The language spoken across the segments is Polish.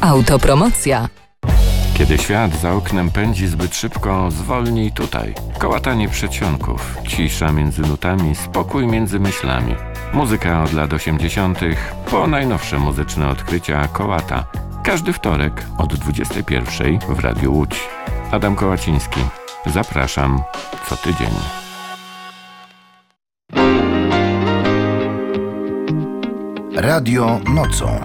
Autopromocja. Kiedy świat za oknem pędzi zbyt szybko, zwolnij tutaj. Kołatanie przedsionków, cisza między nutami, spokój między myślami. Muzyka od lat 80. po najnowsze muzyczne odkrycia Kołata. Każdy wtorek od 21 w Radiu Łódź. Adam Kołaciński. Zapraszam co tydzień. Radio nocą.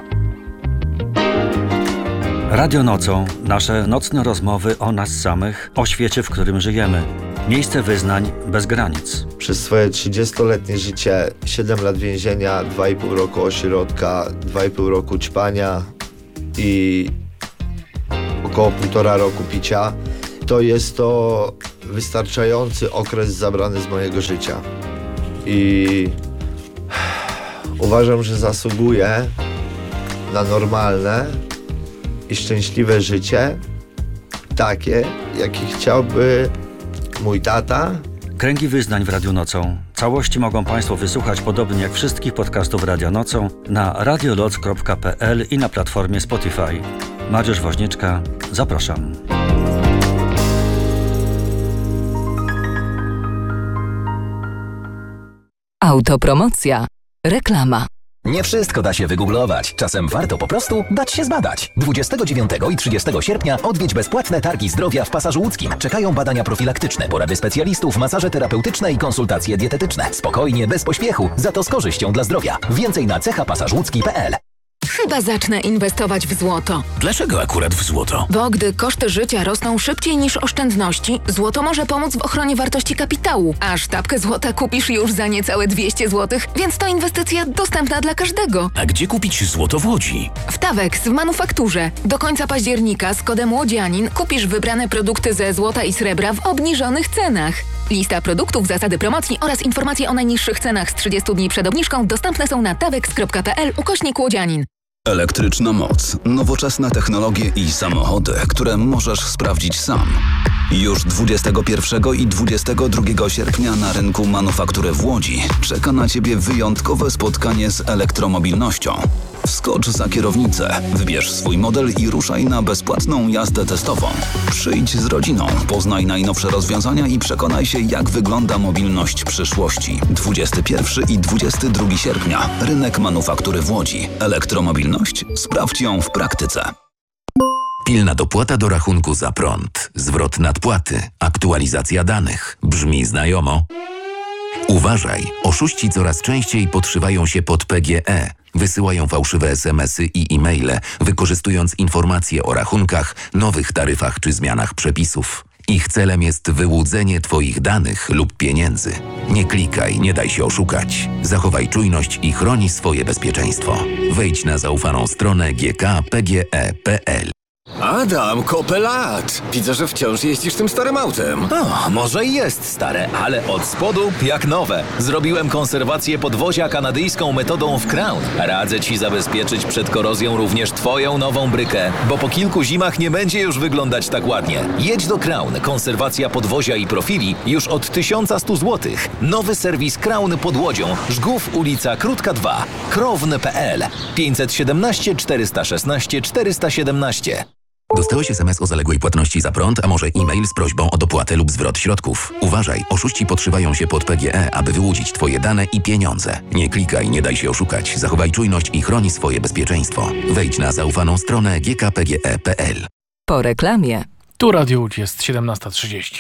Radio nocą. Nasze nocne rozmowy o nas samych, o świecie, w którym żyjemy. Miejsce wyznań bez granic. Przez swoje 30-letnie życie 7 lat więzienia, 2,5 roku ośrodka, 2,5 roku ćpania i około 1,5 roku picia. To jest to wystarczający okres zabrany z mojego życia. I uważam, że zasługuję na normalne i szczęśliwe życie, takie, jakie chciałby mój tata. Kręgi wyznań w Radiu Nocą. Całości mogą Państwo wysłuchać, podobnie jak wszystkich podcastów Radio Nocą, na radioloc.pl i na platformie Spotify. Mariusz Woźniczka, zapraszam. Autopromocja. Reklama. Nie wszystko da się wygooglować. Czasem warto po prostu dać się zbadać. 29 i 30 sierpnia odwiedź bezpłatne targi zdrowia w Pasażu Łódzkim. Czekają badania profilaktyczne, porady specjalistów, masaże terapeutyczne i konsultacje dietetyczne. Spokojnie, bez pośpiechu, za to z korzyścią dla zdrowia. Więcej na cechapasażłódzki.pl. Chyba zacznę inwestować w złoto. Dlaczego akurat w złoto? Bo gdy koszty życia rosną szybciej niż oszczędności, złoto może pomóc w ochronie wartości kapitału. A sztabkę złota kupisz już za niecałe 200 zł, więc to inwestycja dostępna dla każdego. A gdzie kupić złoto w Łodzi? W Tawex w manufakturze. Do końca października z kodem łodzianin kupisz wybrane produkty ze złota i srebra w obniżonych cenach. Lista produktów, zasady promocji oraz informacje o najniższych cenach z 30 dni przed obniżką dostępne są na tawex.pl/łodzianin. Elektryczna moc, nowoczesne technologie i samochody, które możesz sprawdzić sam. Już 21 i 22 sierpnia na rynku manufaktury w Łodzi czeka na Ciebie wyjątkowe spotkanie z elektromobilnością. Wskocz za kierownicę, wybierz swój model i ruszaj na bezpłatną jazdę testową. Przyjdź z rodziną, poznaj najnowsze rozwiązania i przekonaj się, jak wygląda mobilność przyszłości. 21 i 22 sierpnia. Rynek manufaktury w Łodzi. Elektromobilność? Sprawdź ją w praktyce. Pilna dopłata do rachunku za prąd, zwrot nadpłaty, aktualizacja danych. Brzmi znajomo? Uważaj, oszuści coraz częściej podszywają się pod PGE. Wysyłają fałszywe SMS-y i e-maile, wykorzystując informacje o rachunkach, nowych taryfach czy zmianach przepisów. Ich celem jest wyłudzenie Twoich danych lub pieniędzy. Nie klikaj, nie daj się oszukać. Zachowaj czujność i chroni swoje bezpieczeństwo. Wejdź na zaufaną stronę gkpge.pl. Adam, kopę lat! Widzę, że wciąż jeździsz tym starym autem. O, może i jest stare, ale od spodu jak nowe. Zrobiłem konserwację podwozia kanadyjską metodą w Crown. Radzę Ci zabezpieczyć przed korozją również Twoją nową brykę, bo po kilku zimach nie będzie już wyglądać tak ładnie. Jedź do Crown. Konserwacja podwozia i profili już od 1100 zł. Nowy serwis Crown pod Łodzią. Żgów, ulica Krótka 2. Krown.pl 517 416 417. Dostałeś SMS o zaległej płatności za prąd, a może e-mail z prośbą o dopłatę lub zwrot środków. Uważaj, oszuści podszywają się pod PGE, aby wyłudzić Twoje dane i pieniądze. Nie klikaj, nie daj się oszukać. Zachowaj czujność i chroni swoje bezpieczeństwo. Wejdź na zaufaną stronę gkpge.pl. Po reklamie. Tu Radio Łódź jest 17:30.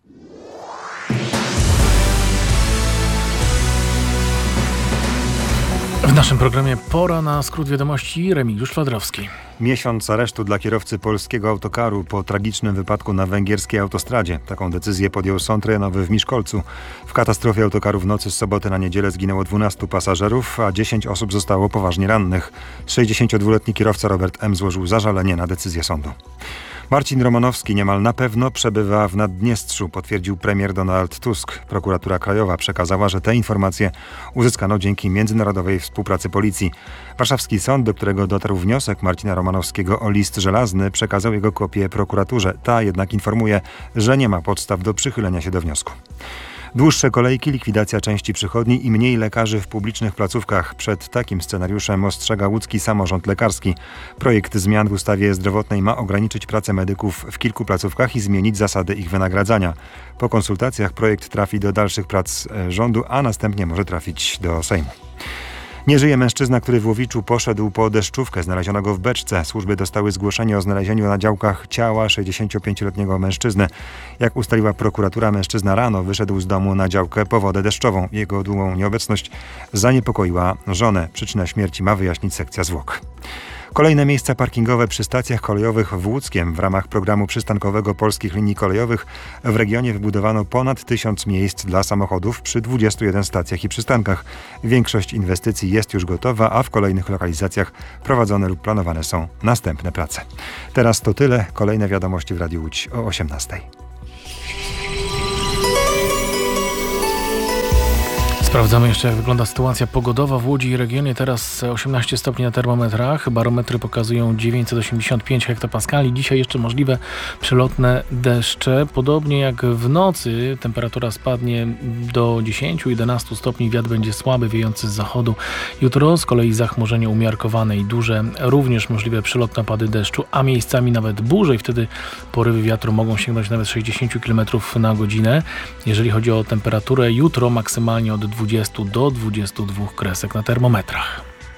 W naszym programie pora na skrót wiadomości. Remigiusz Fladrowski. Miesiąc aresztu dla kierowcy polskiego autokaru po tragicznym wypadku na węgierskiej autostradzie. Taką decyzję podjął sąd rejonowy w Miszkolcu. W katastrofie autokaru w nocy z soboty na niedzielę zginęło 12 pasażerów, a 10 osób zostało poważnie rannych. 62-letni kierowca Robert M. złożył zażalenie na decyzję sądu. Marcin Romanowski niemal na pewno przebywa w Naddniestrzu, potwierdził premier Donald Tusk. Prokuratura Krajowa przekazała, że te informacje uzyskano dzięki międzynarodowej współpracy policji. Warszawski sąd, do którego dotarł wniosek Marcina Romanowskiego o list żelazny, przekazał jego kopię prokuraturze. Ta jednak informuje, że nie ma podstaw do przychylenia się do wniosku. Dłuższe kolejki, likwidacja części przychodni i mniej lekarzy w publicznych placówkach. Przed takim scenariuszem ostrzega łódzki samorząd lekarski. Projekt zmian w ustawie zdrowotnej ma ograniczyć pracę medyków w kilku placówkach i zmienić zasady ich wynagradzania. Po konsultacjach projekt trafi do dalszych prac rządu, a następnie może trafić do Sejmu. Nie żyje mężczyzna, który w Łowiczu poszedł po deszczówkę. Znaleziono go w beczce. Służby dostały zgłoszenie o znalezieniu na działkach ciała 65-letniego mężczyzny. Jak ustaliła prokuratura, mężczyzna rano wyszedł z domu na działkę po wodę deszczową. Jego długą nieobecność zaniepokoiła żonę. Przyczynę śmierci ma wyjaśnić sekcja zwłok. Kolejne miejsca parkingowe przy stacjach kolejowych w Łódzkiem. W ramach programu przystankowego Polskich Linii Kolejowych w regionie wybudowano ponad 1000 miejsc dla samochodów przy 21 stacjach i przystankach. Większość inwestycji jest już gotowa, a w kolejnych lokalizacjach prowadzone lub planowane są następne prace. Teraz to tyle. Kolejne wiadomości w Radiu Łódź o 18:00. Sprawdzamy jeszcze, jak wygląda sytuacja pogodowa w Łodzi i regionie. Teraz 18 stopni na termometrach. Barometry pokazują 985 hektopaskali. Dzisiaj jeszcze możliwe przelotne deszcze. Podobnie jak w nocy temperatura spadnie do 10-11 stopni. Wiatr będzie słaby, wiejący z zachodu. Jutro z kolei zachmurzenie umiarkowane i duże. Również możliwe przelotne opady deszczu, a miejscami nawet burze i wtedy porywy wiatru mogą sięgnąć nawet 60 km na godzinę. Jeżeli chodzi o temperaturę, jutro maksymalnie od 20 do 22 kresek na termometrach.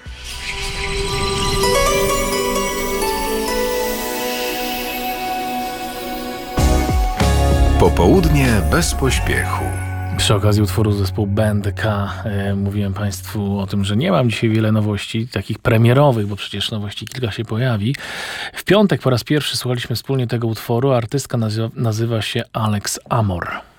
Popołudnie bez pośpiechu. Przy okazji utworu zespołu Band K mówiłem Państwu o tym, że nie mam dzisiaj wiele nowości, takich premierowych, bo przecież nowości kilka się pojawi. W piątek po raz pierwszy słuchaliśmy wspólnie tego utworu. Artystka nazywa się Alex Amor.